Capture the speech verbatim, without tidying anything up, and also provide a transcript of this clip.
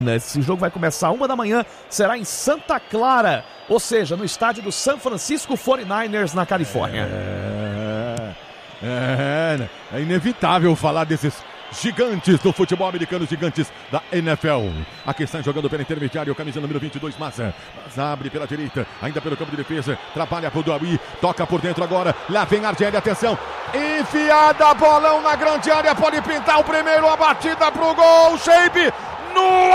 Esse jogo vai começar uma da manhã, será em Santa Clara, ou seja, no estádio do San Francisco forty-niners na Califórnia. É, é, é inevitável falar desses gigantes do futebol americano, gigantes da N F L. Aqui está jogando pela intermediária, o camisa número vinte e dois, Massa. Massa abre pela direita, ainda pelo campo de defesa, trabalha pro Dawi, toca por dentro agora, lá vem Argelli, atenção, enfiada, bolão na grande área, pode pintar o primeiro, a batida pro gol, Shape, no